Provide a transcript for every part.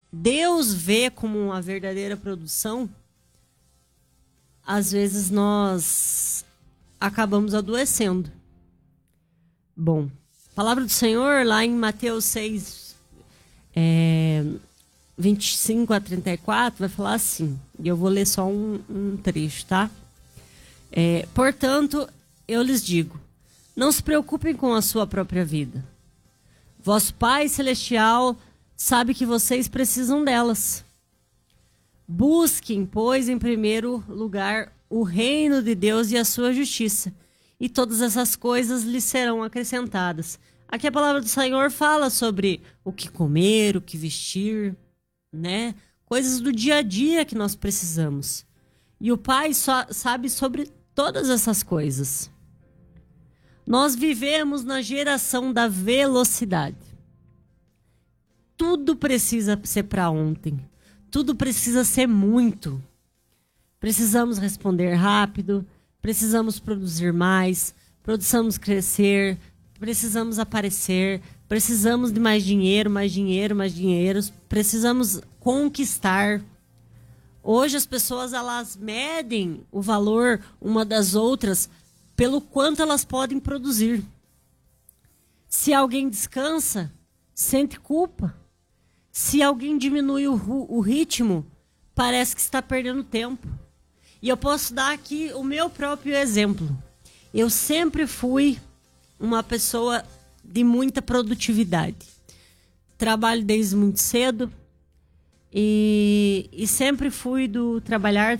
Deus vê como uma verdadeira produção, às vezes nós acabamos adoecendo. Bom, a palavra do Senhor lá em Mateus 6, 25 a 34, vai falar assim, e eu vou ler só um trecho, tá? Portanto, eu lhes digo, não se preocupem com a sua própria vida. Vosso Pai Celestial sabe que vocês precisam delas. Busquem, pois, em primeiro lugar o reino de Deus e a sua justiça, e todas essas coisas lhes serão acrescentadas. Aqui a palavra do Senhor fala sobre o que comer, o que vestir, né? Coisas do dia a dia que nós precisamos. E o Pai só sabe sobre todas essas coisas. Nós vivemos na geração da velocidade. Tudo precisa ser para ontem. Tudo precisa ser muito. Precisamos responder rápido, precisamos produzir mais, precisamos crescer, precisamos aparecer, precisamos de mais dinheiro, mais dinheiro, mais dinheiro, precisamos conquistar. Hoje as pessoas elas medem o valor uma das outras pelo quanto elas podem produzir. Se alguém descansa, sente culpa. Se alguém diminui o ritmo, parece que está perdendo tempo. E eu posso dar aqui o meu próprio exemplo. Eu sempre fui uma pessoa de muita produtividade. Trabalho desde muito cedo e sempre fui do trabalhar.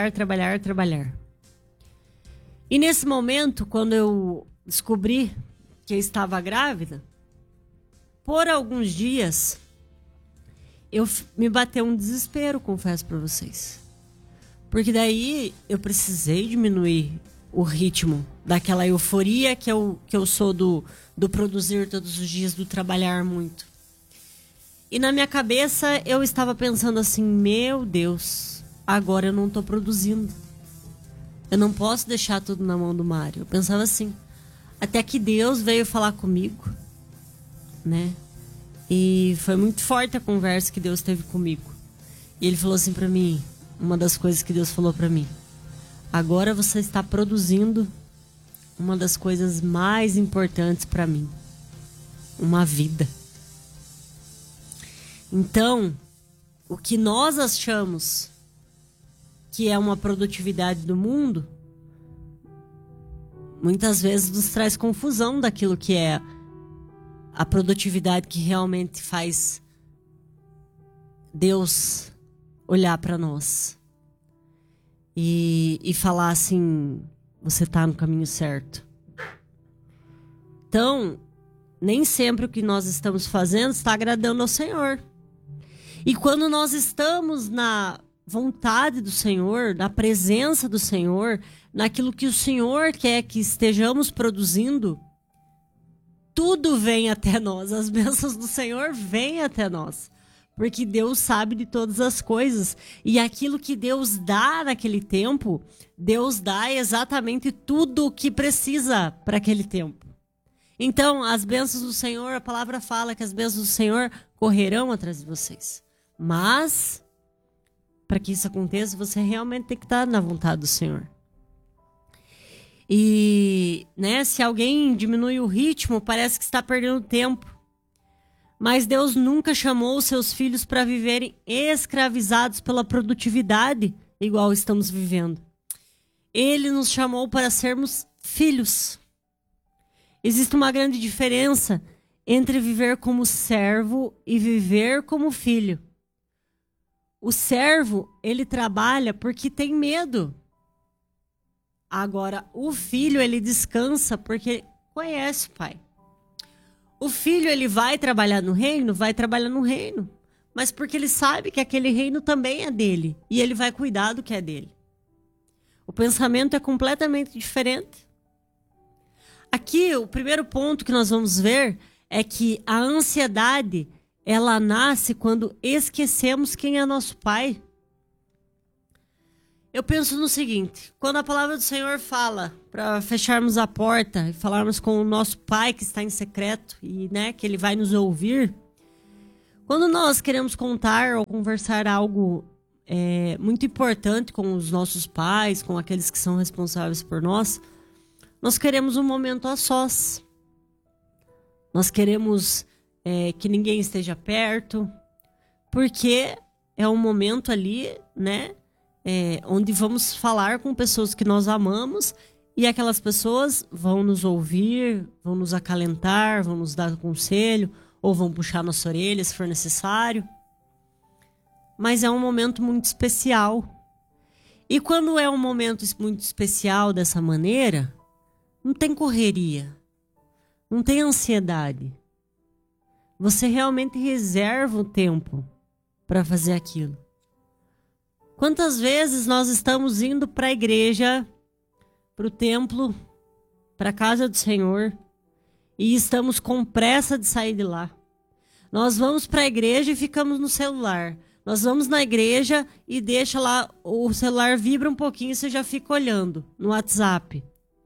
E nesse momento, quando eu descobri que eu estava grávida, por alguns dias me bateu um desespero, confesso para vocês. Porque daí eu precisei diminuir o ritmo daquela euforia que eu sou do produzir todos os dias, do trabalhar muito. E na minha cabeça eu estava pensando assim, meu Deus, agora eu não estou produzindo. Eu não posso deixar tudo na mão do Mário. Eu pensava assim, até que Deus veio falar comigo, né? E foi muito forte a conversa que Deus teve comigo. E ele falou assim pra mim, uma das coisas que Deus falou pra mim: agora você está produzindo uma das coisas mais importantes pra mim, uma vida. Então, o que nós achamos que é uma produtividade do mundo, muitas vezes nos traz confusão daquilo que é a produtividade que realmente faz Deus olhar para nós e falar assim, você está no caminho certo. Então, nem sempre o que nós estamos fazendo está agradando ao Senhor. E quando nós estamos na vontade do Senhor, na presença do Senhor, naquilo que o Senhor quer que estejamos produzindo, tudo vem até nós, as bênçãos do Senhor vêm até nós, porque Deus sabe de todas as coisas, e aquilo que Deus dá naquele tempo, Deus dá exatamente tudo o que precisa para aquele tempo. Então, as bênçãos do Senhor, a palavra fala que as bênçãos do Senhor correrão atrás de vocês, mas para que isso aconteça, você realmente tem que estar na vontade do Senhor. E, né, se alguém diminui o ritmo, parece que está perdendo tempo. Mas Deus nunca chamou os seus filhos para viverem escravizados pela produtividade, igual estamos vivendo. Ele nos chamou para sermos filhos. Existe uma grande diferença entre viver como servo e viver como filho. O servo, ele trabalha porque tem medo. Agora, o filho, ele descansa porque conhece o pai. O filho, ele vai trabalhar no reino, mas porque ele sabe que aquele reino também é dele e ele vai cuidar do que é dele. O pensamento é completamente diferente. Aqui, o primeiro ponto que nós vamos ver é que a ansiedade, ela nasce quando esquecemos quem é nosso pai. Eu penso no seguinte, quando a palavra do Senhor fala para fecharmos a porta e falarmos com o nosso Pai que está em secreto e, né, que Ele vai nos ouvir, Quando nós queremos contar ou conversar algo muito importante com os nossos pais, com aqueles que são responsáveis por nós, nós queremos um momento a sós. Nós queremos que ninguém esteja perto, porque é um momento ali, né, onde vamos falar com pessoas que nós amamos e aquelas pessoas vão nos ouvir, vão nos acalentar, vão nos dar conselho ou vão puxar nossa orelha se for necessário. Mas é um momento muito especial. E quando é um momento muito especial dessa maneira, não tem correria, não tem ansiedade. Você realmente reserva o tempo para fazer aquilo. Quantas vezes nós estamos indo para a igreja, para o templo, para a casa do Senhor, e estamos com pressa de sair de lá. Nós vamos para a igreja e ficamos no celular. Nós vamos na igreja e deixa lá, o celular vibra um pouquinho e você já fica olhando no WhatsApp.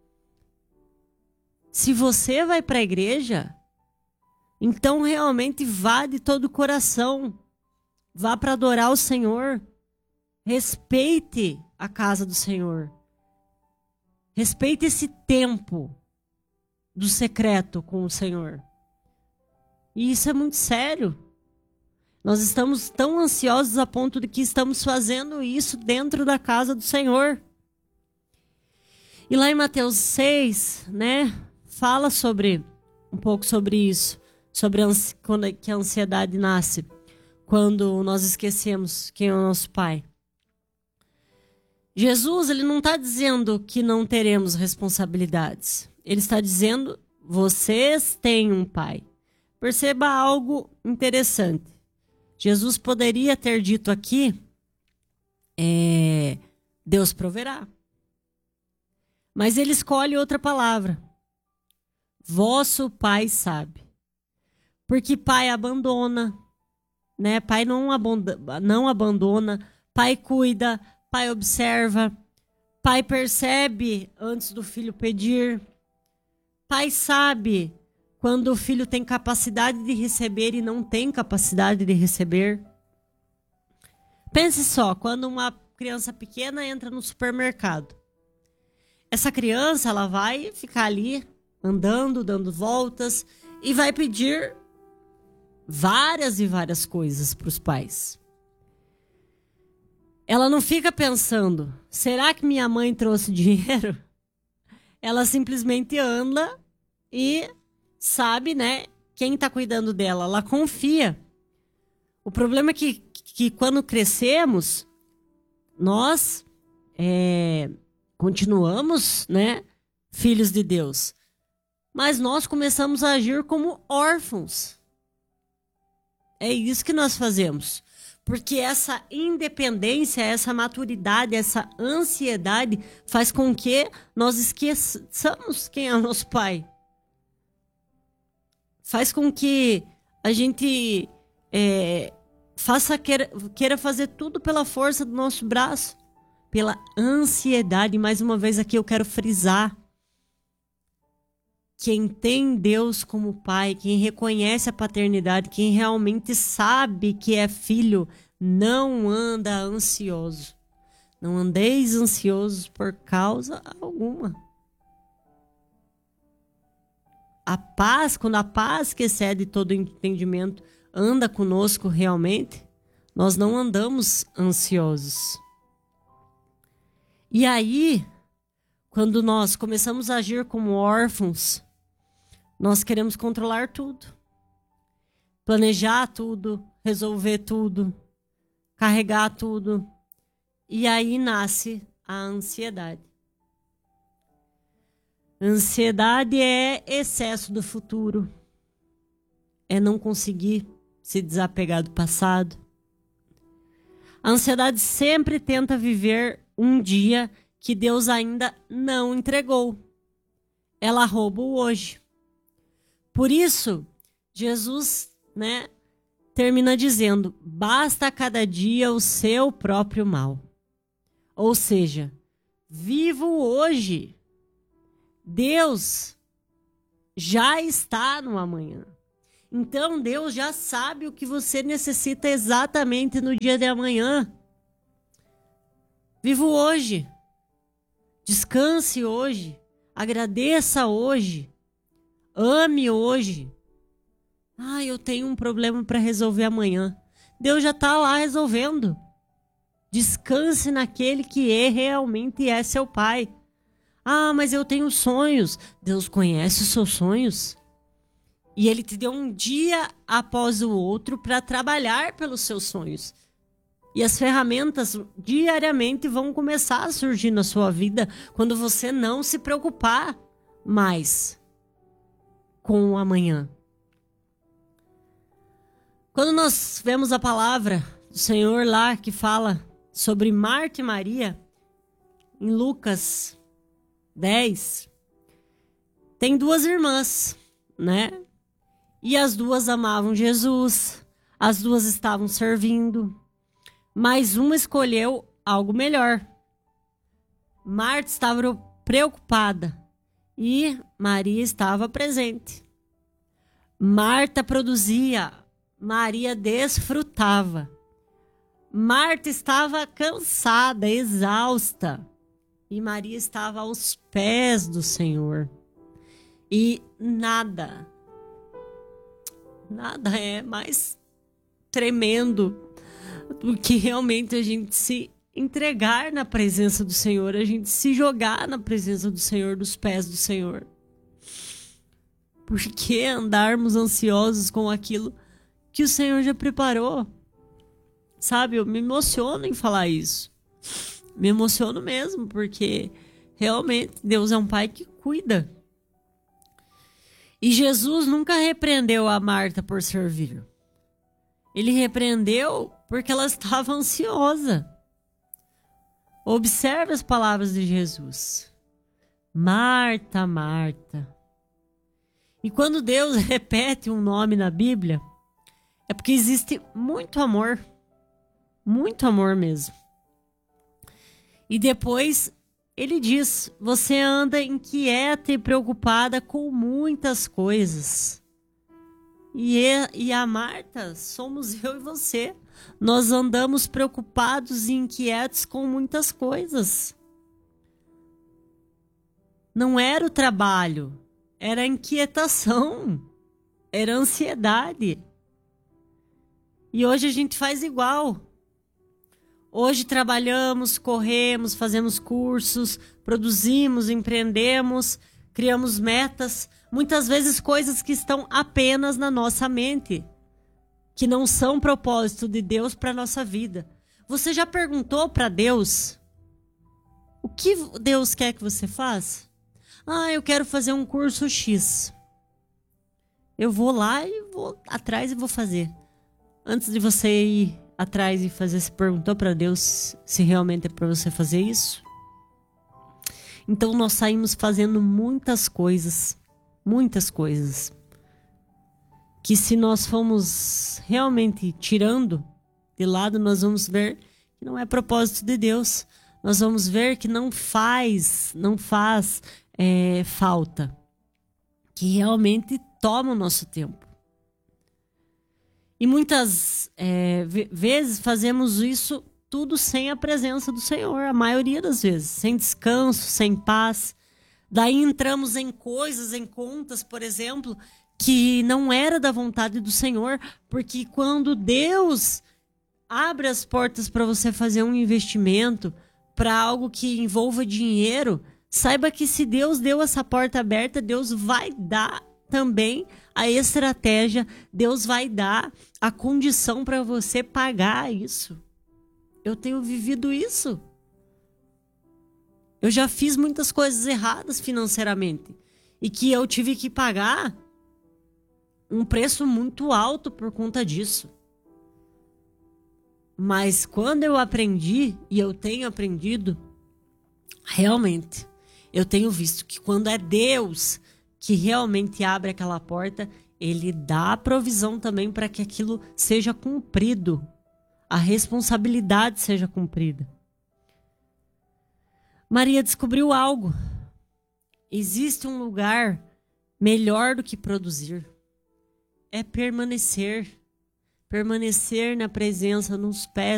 Se você vai para a igreja, então realmente vá de todo o coração. Vá para adorar o Senhor. Respeite a casa do Senhor. Respeite esse tempo do secreto com o Senhor. E isso é muito sério. Nós estamos tão ansiosos a ponto de que estamos fazendo isso dentro da casa do Senhor. E lá em Mateus 6, né, fala um pouco sobre isso, sobre que a ansiedade nasce quando nós esquecemos quem é o nosso Pai. Jesus, ele não está dizendo que não teremos responsabilidades. Ele está dizendo, vocês têm um Pai. Perceba algo interessante. Jesus poderia ter dito aqui, Deus proverá. Mas ele escolhe outra palavra. Vosso Pai sabe. Porque Pai abandona, né? Pai não abandona, Pai cuida, Pai observa, Pai percebe antes do filho pedir. Pai sabe quando o filho tem capacidade de receber e não tem capacidade de receber. Pense só, quando uma criança pequena entra no supermercado. Essa criança, ela vai ficar ali andando, dando voltas e vai pedir várias e várias coisas para os pais. Ela não fica pensando, será que minha mãe trouxe dinheiro? Ela simplesmente anda e sabe, né, quem está cuidando dela. Ela confia. O problema é que quando crescemos, nós continuamos, né, filhos de Deus. Mas nós começamos a agir como órfãos. É isso que nós fazemos. Porque essa independência, essa maturidade, essa ansiedade faz com que nós esqueçamos quem é o nosso Pai. Faz com que a gente queira fazer tudo pela força do nosso braço, pela ansiedade. Mais uma vez aqui eu quero frisar. Quem tem Deus como Pai, quem reconhece a paternidade, quem realmente sabe que é filho, não anda ansioso. Não andeis ansiosos por causa alguma. A paz, quando a paz que excede todo entendimento anda conosco realmente, nós não andamos ansiosos. E aí, quando nós começamos a agir como órfãos, nós queremos controlar tudo, planejar tudo, resolver tudo, carregar tudo. E aí nasce a ansiedade. Ansiedade é excesso do futuro, é não conseguir se desapegar do passado. A ansiedade sempre tenta viver um dia que Deus ainda não entregou. Ela rouba o hoje. Por isso, Jesus, né, termina dizendo, basta a cada dia o seu próprio mal. Ou seja, viva o hoje. Deus já está no amanhã. Então Deus já sabe o que você necessita exatamente no dia de amanhã. Viva hoje. Descanse hoje. Agradeça hoje. Ame hoje. Eu tenho um problema para resolver amanhã. Deus já está lá resolvendo. Descanse naquele que realmente é seu Pai. Mas eu tenho sonhos. Deus conhece os seus sonhos. E Ele te deu um dia após o outro para trabalhar pelos seus sonhos. E as ferramentas diariamente vão começar a surgir na sua vida quando você não se preocupar mais com o amanhã. Quando nós vemos a palavra do Senhor lá que fala sobre Marta e Maria, em Lucas 10, tem duas irmãs, né? E as duas amavam Jesus, as duas estavam servindo, mas uma escolheu algo melhor. Marta estava preocupada e Maria estava presente. Marta produzia, Maria desfrutava. Marta estava cansada, exausta, e Maria estava aos pés do Senhor. E nada é mais tremendo do que realmente a gente se entregar na presença do Senhor, a gente se jogar na presença do Senhor, dos pés do Senhor. Por que andarmos ansiosos com aquilo que o Senhor já preparou? Sabe, eu me emociono em falar isso. Me emociono mesmo, porque realmente Deus é um Pai que cuida. E Jesus nunca repreendeu a Marta por servir. Ele repreendeu porque ela estava ansiosa. Observe as palavras de Jesus. Marta, Marta. E quando Deus repete um nome na Bíblia, é porque existe muito amor mesmo. E depois ele diz: você anda inquieta e preocupada com muitas coisas. E a Marta somos eu e você. Nós andamos preocupados e inquietos com muitas coisas. Não era o trabalho, era a inquietação, era a ansiedade. E hoje a gente faz igual. Hoje trabalhamos, corremos, fazemos cursos, produzimos, empreendemos, criamos metas, muitas vezes coisas que estão apenas na nossa mente, que não são propósito de Deus para a nossa vida. Você já perguntou para Deus o que Deus quer que você faça? Eu quero fazer um curso X. Eu vou lá e vou atrás e vou fazer. Antes de você ir atrás e fazer, você perguntou para Deus se realmente é para você fazer isso? Então nós saímos fazendo muitas coisas, que se nós formos realmente tirando de lado, nós vamos ver que não é propósito de Deus. Nós vamos ver que não faz falta, que realmente toma o nosso tempo. E muitas vezes fazemos isso tudo sem a presença do Senhor, a maioria das vezes, sem descanso, sem paz. Daí entramos em coisas, em contas, por exemplo, que não era da vontade do Senhor, porque quando Deus abre as portas para você fazer um investimento, para algo que envolva dinheiro, saiba que se Deus deu essa porta aberta, Deus vai dar também a estratégia, Deus vai dar a condição para você pagar isso. Eu tenho vivido isso. Eu já fiz muitas coisas erradas financeiramente e que eu tive que pagar um preço muito alto por conta disso. Mas quando eu aprendi, e eu tenho aprendido, realmente, eu tenho visto que quando é Deus que realmente abre aquela porta, Ele dá a provisão também para que aquilo seja cumprido, a responsabilidade seja cumprida. Maria descobriu algo. Existe um lugar melhor do que produzir. é permanecer. Permanecer na presença, nos pés